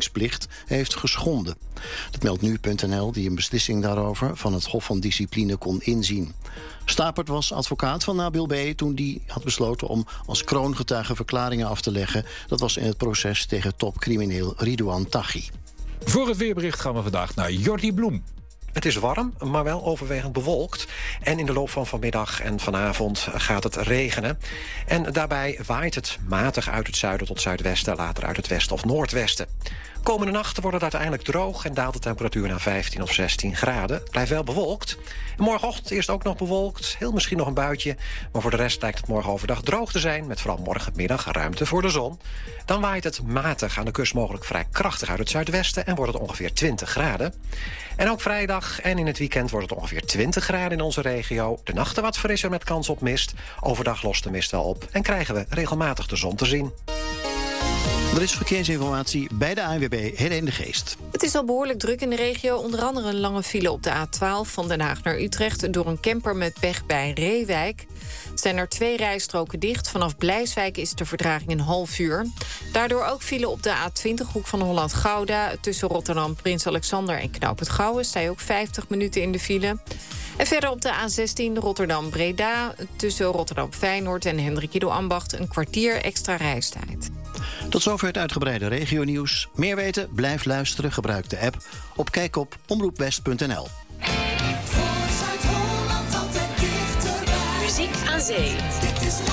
meldingsplicht heeft geschonden. Dat meldt nu.nl, die een beslissing daarover van het Hof van Discipline kon inzien. Stapert was advocaat van Nabil B. toen die had besloten om als kroongetuige verklaringen af te leggen. Dat was in het proces tegen topcrimineel Ridouan Taghi. Voor het weerbericht gaan we vandaag naar Jordi Bloem. Het is warm, maar wel overwegend bewolkt. En in de loop van vanmiddag en vanavond gaat het regenen. En daarbij waait het matig uit het zuiden tot zuidwesten, later uit het westen of noordwesten. Komende nachten wordt het uiteindelijk droog en daalt de temperatuur naar 15 of 16 graden. Het blijft wel bewolkt. En morgenochtend eerst ook nog bewolkt, heel misschien nog een buitje. Maar voor de rest lijkt het morgen overdag droog te zijn, met vooral morgenmiddag ruimte voor de zon. Dan waait het matig, aan de kust mogelijk vrij krachtig uit het zuidwesten en wordt het ongeveer 20 graden. En ook vrijdag en in het weekend wordt het ongeveer 20 graden in onze regio. De nachten wat frisser met kans op mist. Overdag lost de mist wel op en krijgen we regelmatig de zon te zien. Er is verkeersinformatie bij de ANWB Helene de Geest. Het is al behoorlijk druk in de regio. Onder andere een lange file op de A12 van Den Haag naar Utrecht door een camper met pech bij Reewijk. Zijn er 2 rijstroken dicht. Vanaf Blijswijk is de vertraging een half uur. Daardoor ook file op de A20, hoek van Holland-Gouda. Tussen Rotterdam, Prins Alexander en Knoop het Gouwen sta je ook 50 minuten in de file. En verder op de A16 Rotterdam-Breda. Tussen Rotterdam-Feyenoord en Hendrik Ido Ambacht een kwartier extra reistijd. Tot zover het uitgebreide regionieuws. Meer weten? Blijf luisteren. Gebruik de app. Op kijk op omroepwest.nl. Muziek aan zee.